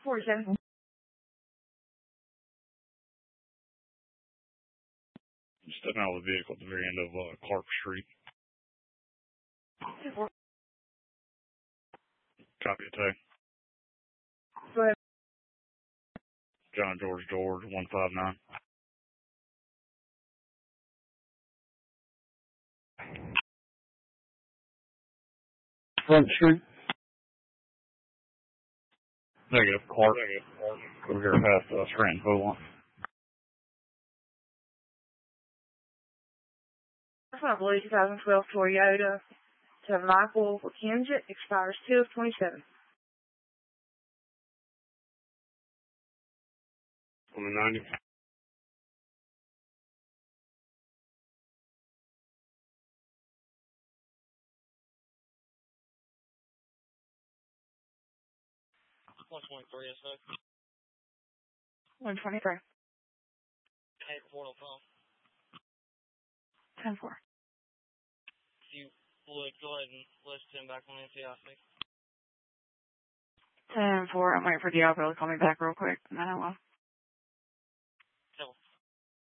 47. Stepping out of the vehicle at the very end of Clark Street. 10-4. Copy attack. Go ahead. John George 159. Front Street. Negative. Clark. Over here past Scranton Beaumont. That's not blue 2012 Toyota to Michael Kenjet, expires 2/27. On the 90. One 23, yes, sir. 123. 8-4 on phone. 10-4. If you would go ahead and list him back on NCIC. 10-4. I'm waiting for the operator to call me back real quick, and then I will.